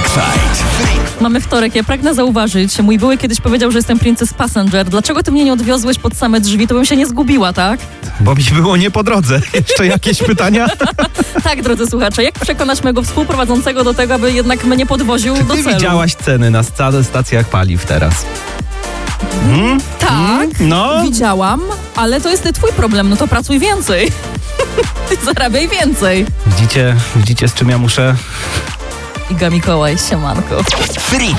Fight. Mamy wtorek, ja pragnę zauważyć, mój były kiedyś powiedział, że jestem Princess Passenger. Dlaczego ty mnie nie odwiozłeś pod same drzwi? To bym się nie zgubiła, tak? Bo mi było nie po drodze. Jeszcze jakieś pytania? Tak, drodzy słuchacze, jak przekonać mojego współprowadzącego do tego, aby jednak mnie podwoził do Ty celu? widziałaś ceny na stacjach paliw teraz? Tak, No. widziałam, ale to jest twój problem, no to pracuj więcej. Zarabiaj więcej. Widzicie, z czym ja muszę? Iga Mikołaj, siemanko. Freak